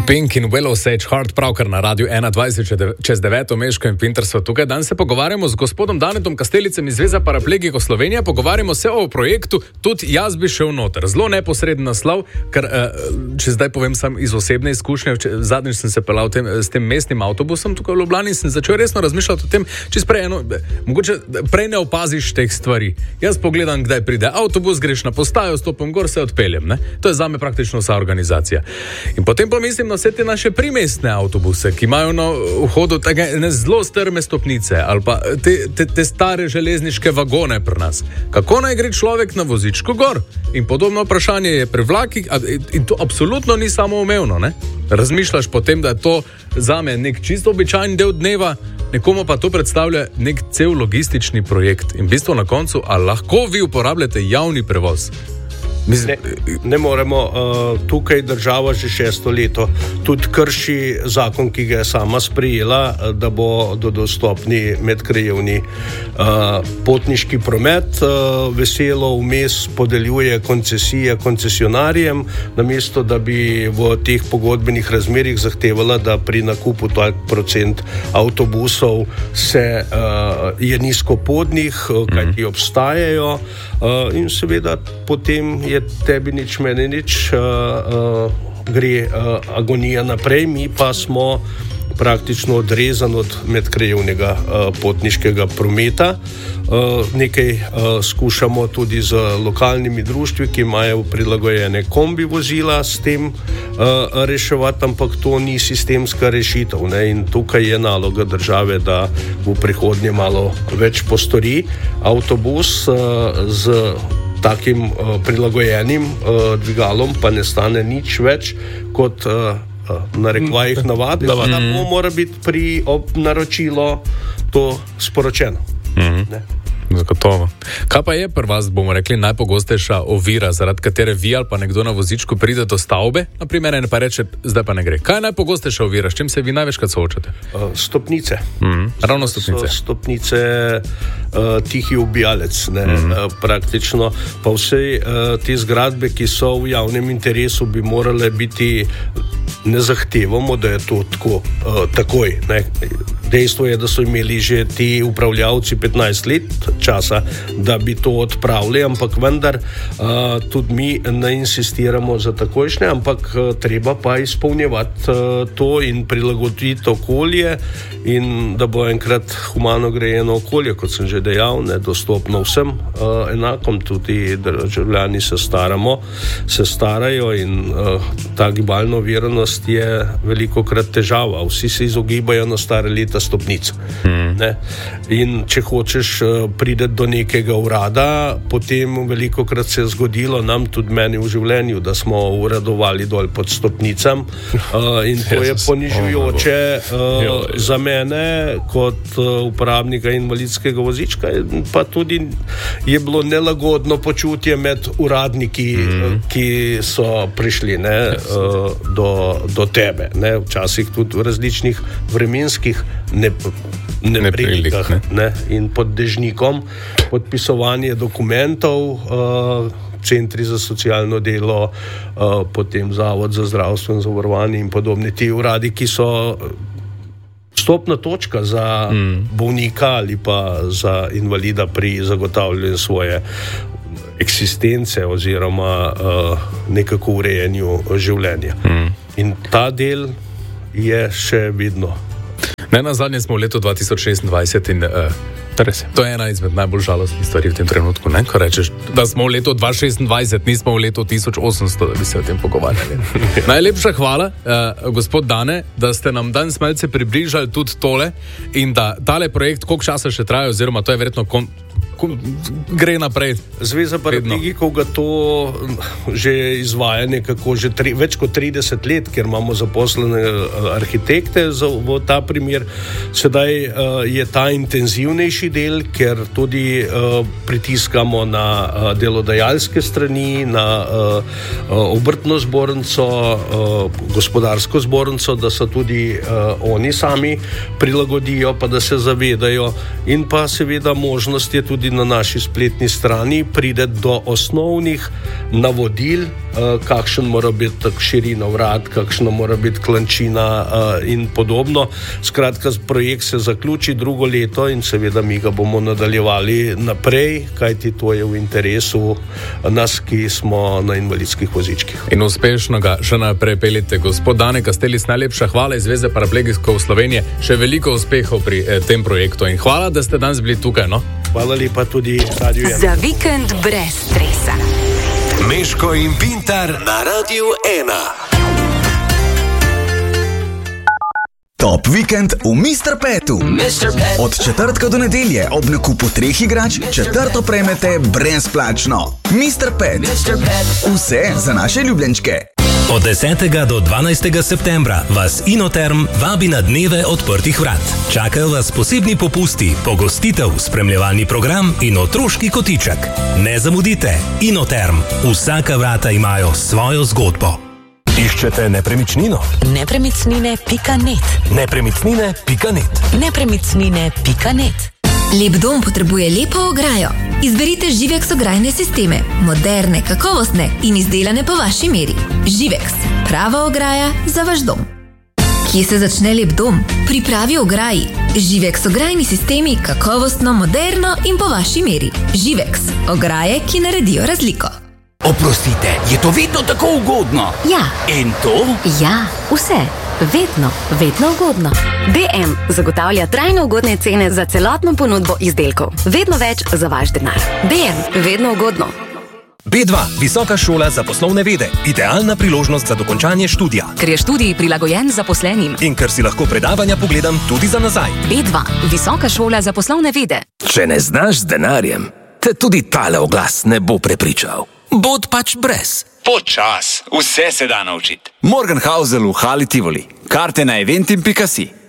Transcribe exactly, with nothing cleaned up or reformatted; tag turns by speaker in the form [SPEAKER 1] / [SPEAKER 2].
[SPEAKER 1] Pink in Well Osage Hard pravkar na radiju ena dvajset čez deveto Meško in Pinter sva tukaj. Danes se pogovarjamo z gospodom Danetom Kastelicem iz Zveze paraplegikov Slovenije. Pogovarjamo se o projektu Tudi jaz bi šel noter. Zelo neposreden naslov, ker če zdaj povem sam iz osebne izkušnje, zadnjič sem se pelal tem, s tem mestnim avtobusom tukaj v Ljubljani in sem začel resno razmišljati o tem, čez prej eno, mogoče prej ne opaziš teh stvari. Jaz pogledam, kdaj pride avtobus, greš na postajo, stopim gor, se odpeljem. Ne? To je zame praktično vsa organizacija. In potem pa mislim na vse te naše primestne avtobuse, ki imajo na vhodu take zelo strme stopnice ali pa te, te, te stare železniške vagone pri nas. Kako naj gre človek na vozičku gor? In podobno vprašanje je pri vlakih in to absolutno ni samoumevno, ne? Razmišljaš potem, da je to zame nek čisto običajen del dneva, nekomu pa to predstavlja nek cel logistični projekt. In v bistvu na koncu, a lahko vi uporabljate javni prevoz?
[SPEAKER 2] Ne, ne moremo, uh, tukaj država že šesto leto tudi krši zakon, ki ga je sama sprejela, da bo do dostopni medkrajevni uh, potniški promet. Uh, veselo vmes podeljuje koncesije koncesionarjem, namesto da bi v teh pogodbenih razmerjih zahtevala, da pri nakupu tak procent avtobusov se, uh, je nizkopodnih, uh, kajti obstajajo, uh, in seveda potem je tebi nič, meni nič, uh, uh, gre uh, agonija naprej, mi pa smo praktično odrezani od medkrajevnega uh, potniškega prometa. Uh, nekaj uh, skušamo tudi z lokalnimi društvi, ki imajo prilagojene kombi vozila, s tem uh, reševati, ampak to ni sistemska rešitev. Ne? In tukaj je naloga države, da v prihodnje malo več postori. Avtobus uh, z takim uh, prilagojenim uh, dvigalom pa ne stane nič več kot uh, uh, na rekvajih navadi, da mm. mora biti pri naročilo to sporočeno.
[SPEAKER 1] Mm. Ne? Zagotovo. Kaj pa je pri vas, bomo rekli, najpogostejša ovira, zaradi katere vi ali pa nekdo na vozičku pride do stavbe, na primer, in pa reče, zdaj pa ne gre. Kaj je najpogostejša ovira, s čim se vi največkrat soočate?
[SPEAKER 2] Uh, stopnice.
[SPEAKER 1] Mm. Ravno stopnice.
[SPEAKER 2] So stopnice uh, tihi ubijalec, ne, mm. uh, praktično. Pa vse uh, te zgradbe, ki so v javnem interesu, bi morale biti, ne zahtevamo, da je to tako, uh, takoj. Ne. Dejstvo je, da so imeli že ti upravljavci petnajst let časa, da bi to odpravili, ampak vendar uh, tudi mi ne insistiramo za takojšnje, ampak uh, treba pa izpolnjevati uh, to in prilagoditi okolje in da bo enkrat humano grejeno okolje, kot sem že dejal, ne, dostopno vsem uh, enakom, tudi državljani se staramo, se starajo in uh, ta gibalna oviranost je velikokrat težava. Vsi se izogibajo na stare leta stopnic. Hmm. Ne? In če hočeš uh, priti do nekega urada, potem velikokrat se je zgodilo, nam tudi meni v življenju, da smo uradovali dol pod stopnicam uh, in to je ponižujoče uh, za mene kot uh, uporabnika invalidskega vozička, pa tudi je bilo nelagodno počutje med uradniki, hmm. ki so prišli, ne, uh, do, do tebe. Ne? Včasih tudi v različnih vremenskih ne neprilikah, ne? Ne? In pod dežnikom podpisovanje dokumentov, uh, centri za socialno delo, uh, potem Zavod za zdravstveno zavarovanje in podobne ti uradi, ki so vstopna točka za mm. bolnika ali pa za invalida pri zagotavljanju svoje eksistence oziroma uh, nekako urejenju življenja. Mm. In ta del je še vidno.
[SPEAKER 1] Ne, na zadnje smo v letu dva tisoč šestindvajset in uh, to je ena izmed najbolj žalostnih stvari v tem trenutku, ne? Ko rečeš, da smo v letu dva tisoč šestindvajset, nismo v letu tisoč osemsto, da bi se o tem pogovarjali. Najlepša hvala, uh, gospod Dane, da ste nam danes malce približali tudi tole in da tale projekt, koliko časa še traja, oziroma to je verjetno kon- gre naprej.
[SPEAKER 2] Zveza paraplegikov ga to že izvaja nekako že tri, več kot trideset let, ker imamo zaposlene arhitekte za, v ta primer. Sedaj uh, je ta intenzivnejši del, ker tudi uh, pritiskamo na uh, delodajalske strani, na uh, obrtno zbornico, uh, gospodarsko zbornico, da se tudi uh, oni sami prilagodijo, pa da se zavedajo, in pa seveda možnost je tudi tudi na naši spletni strani pride do osnovnih navodil, kakšen mora biti širina vrat, kakšna mora biti klančina in podobno. Skratka, projekt se zaključi drugo leto in seveda mi ga bomo nadaljevali naprej, kajti to je v interesu nas, ki smo na invalidskih vozičkih.
[SPEAKER 1] In uspešno ga še naprej peljete. Gospod Dane Kastelic, najlepša hvala iz Zveze paraplegikov Slovenije. Še veliko uspehov pri eh, tem projektu in hvala, da ste danes bili tukaj. No?
[SPEAKER 2] Hvala lepa tudi Radio ena.
[SPEAKER 3] Za vikend brez stresa.
[SPEAKER 4] Meško in Pintar na Radio ena.
[SPEAKER 5] Top vikend v mister Petu. mister Pet. Od četrtka do nedelje ob nakupu treh igrač četrto prejmete brezplačno. mister Pet. mister Pet. Vse za naše ljubljenčke.
[SPEAKER 6] Od desetega do dvanajstega septembra vas Inoterm vabi na dneve odprtih vrat. Čakajo vas posebni popusti, pogostitev, spremljevalni program in otroški kotiček. Ne zamudite, Inoterm. Vsaka vrata imajo svojo zgodbo. Iščete nepremičnino?
[SPEAKER 3] Nepremičnine pika net.
[SPEAKER 6] Nepremičnine pika net.
[SPEAKER 3] Nepremičnine pika net.
[SPEAKER 7] Lep dom potrebuje lepo ograjo. Izberite Živex ograjne sisteme. Moderne, kakovostne in izdelane po vaši meri. Živex. Prava ograja za vaš dom. Kje se začne lep dom? Pri pravi ograji. Živex ograjni sistemi kakovostno, moderno in po vaši meri. Živex. Ograje, ki naredijo razliko.
[SPEAKER 8] Oprostite, je to vedno tako ugodno?
[SPEAKER 9] Ja.
[SPEAKER 8] In to?
[SPEAKER 9] Ja, vse. Vedno, vedno ugodno.
[SPEAKER 10] B M zagotavlja trajno ugodne cene za celotno ponudbo izdelkov. Vedno več za vaš denar. B M, vedno ugodno.
[SPEAKER 6] B dva, Visoka šola za poslovne vede. Idealna priložnost za dokončanje študija.
[SPEAKER 3] Ker je študij prilagojen zaposlenim.
[SPEAKER 6] In ker si lahko predavanja pogledam tudi za nazaj.
[SPEAKER 3] B dva, Visoka šola za poslovne vede.
[SPEAKER 8] Če ne znaš z denarjem, te tudi tale oglas ne bo prepričal. Bod pač brez.
[SPEAKER 11] Počas, vse se da naučiti.
[SPEAKER 12] Morgenhausel v Hali Tivoli. Karte na eventim pika si.